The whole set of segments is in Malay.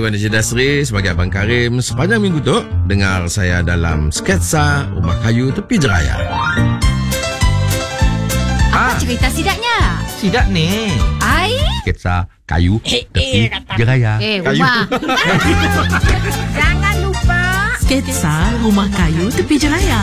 Wan Dasri sebagai Abang Karim. Sepanjang minggu tu dengar saya dalam sketsa Rumah Kayu Tepi Jeraya. Apa cerita sidaknya? Sidak ni. Ai? Sketsa kayu tepi jeraya. Rumah. Jangan lupa Sketsa Rumah Kayu Tepi Jeraya.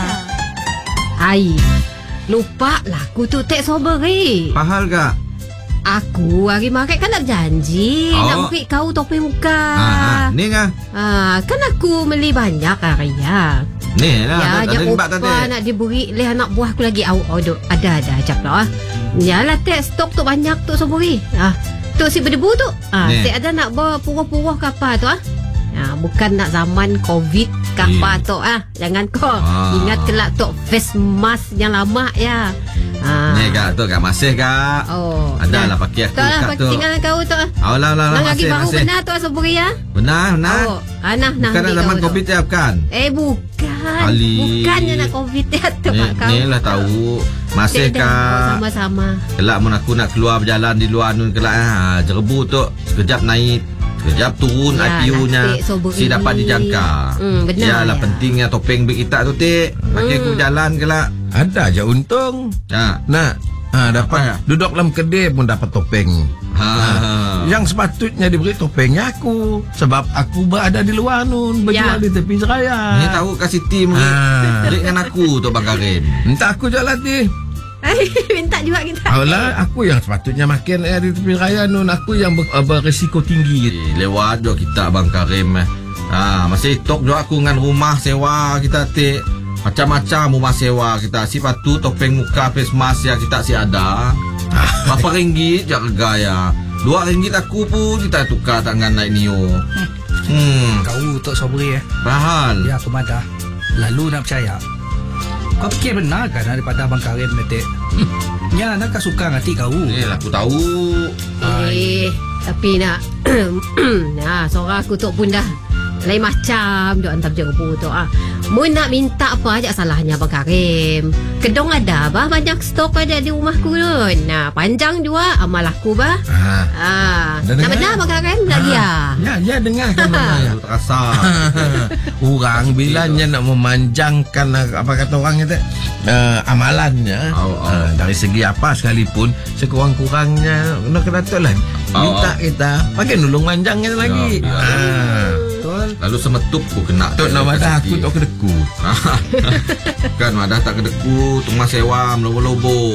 Ai. Lupa lah aku tu tek soberi. Pahal kak? Aku hari maret kan nak janji nak beri kau topeng muka. Ni ngah. Kan aku beli banyak hari ya. Ni lah. Ya, jangan lupa nak diberi oleh anak buah aku lagi. Ada ajak lah. Yalah tek stok tu banyak tu soberi. Tu si berdebu tu. Si ada nak berpuruh-puruh ke apa tu bukan nak zaman COVID ke apa tu Jangan kau ingat kelak tu face mask yang lama ya. Ni kak tu kak masih kak. Ada lah pakai aku kak tu. Tinggal kau tu. Lah Lagi baru masih. benar tu soberi ya. Benar. Nah. Bukan nak zaman COVID ya bukan? Bukan. Ali. Bukannya nak COVID ya tu kau. Ni lah tahu. Masih kak. Sama-sama. Kelak mun aku nak keluar berjalan di luar nun kelak jerebu tu sekejap naik, sekejap turun IPU-nya si dapat dijangka. Benar. Yalah pentingnya topeng beg kita tu tik. Pakai aku berjalan kelak. Ada je untung. Nak dapat duduk dalam kedai pun dapat topeng. Yang sepatutnya diberi topengnya aku, sebab aku berada di luar nun berjual di tepi jeraya. Ni tahu kasih tim dengan aku tu Bang Karim. Minta aku je latih. Minta juga kita. Alah, aku yang sepatutnya makan di tepi raya nun. Aku yang berisiko tinggi. Lewat je kita Bang Karim. Masih tok juga aku dengan rumah sewa kita tik. Macam-macam rumah sewa kita. Si patu topeng muka face mask yang kita si ada. Berapa ringgit je harga ya. RM2 aku pun kita tukar tangan naik Neo. Kau Tok Sobri Bahal. Ya aku madah. Lalu nak percaya. Kau fikir benar kan daripada Abang Karim metik? Ya nak suka ngati kau. Aku tahu. Tapi nak seorang aku tu pun dah lain macam duk antam jerebu tu Mu nak minta apa aja salahnya Abang Karim. Kedong ada bah banyak stok ada di rumahku tu. Panjang juga amal aku bah. Nak benar Abang Karim lagi Ya dengar kan ya. Terasa. Orang bilanya nak memanjangkan apa kata orang itu amalannya dari segi apa sekalipun sekurang-kurangnya nak kena tu lah minta kita pakai nulung manjangnya lagi. Lalu semetup ku kena tu nak wadah aku tak kedeku. Kan wadah tak kedeku rumah sewa melobo-lobo.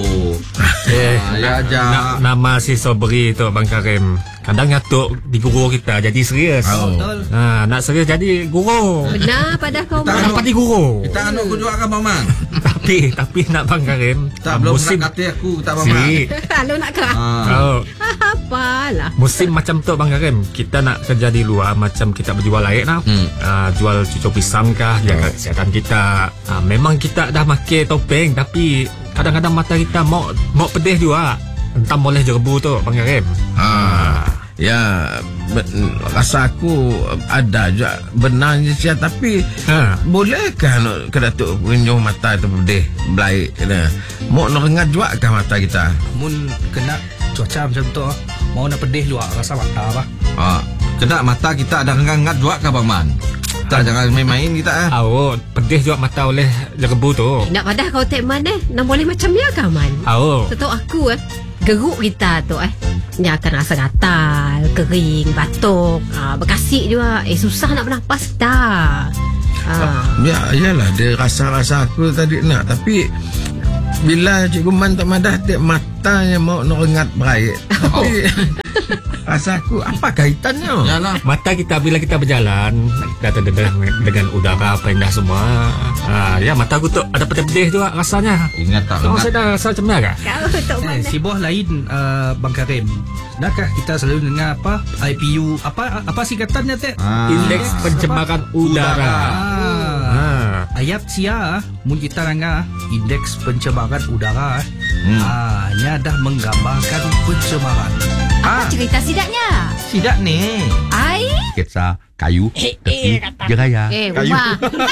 Ya aja. Nama si Sobri tu Bang Karim. Kadang ngatuk di guru kita jadi serius. Nak serius jadi guru. Benar pada kau dapat di guru. Kita anu ku juga kan Maman. Tapi nak Bang Karim tak belum musim nak kata aku tak Maman. Lalu nak ke? Apalah. Musim macam tu Bang Karim. Kita nak kerja di luar macam kita berjual air lah. Jual cucuk pisang kah, jaga kesihatan kita. Memang kita dah pakai topeng tapi kadang-kadang mata kita mau pedih juga. Entah boleh jerebu tu Bang Karim. Ya, rasa aku ada juga benarnya siap tapi bolehkah nak ke Datuk kunjung mata tu pedih belai kena. Mau nak rengat juga kah mata kita? Mun kena cuaca macam tu mau nak pedih luar rasa mata apa? Kena mata kita ada rengat juga kah Bang Man? Tak jangan main-main kita pedih juga mata oleh jerebu tu. Nak padah kau tek mana? Nak boleh macam ya kah Man? Setahu aku geruk kita tu dia akan rasa gatal, kering, batuk, berkasik juga. Susah nak bernafas dah. Yalah dia rasa-rasa aku tadi nak tapi bila Cikgu Man tak madah dia matanya mau nak rengat baik. Tapi rasa aku apa kaitannya? Yalah. Mata kita bila kita berjalan kita terdengar dengan udara apa indah semua. Ya mata aku tu ada pedih juga rasanya. Ingat tak? Saya dah rasa macam mana kah? Si bawah lain Bang Karim. Nakkah kita selalu dengar apa IPU apa singkatannya teh? Indeks pencemaran udara. Ayat sia mun kita dengar indeks pencemaran udara. Nya dah menggambarkan pencemaran. Apa cerita sidaknya? Sidak ni. Sketsa kayu tepi jeraya. Rumah.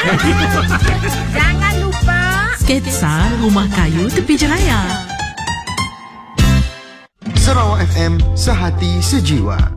Jangan lupa Sketsa Rumah Kayu Tepi Jeraya. Sarawak FM, sehati sejiwa.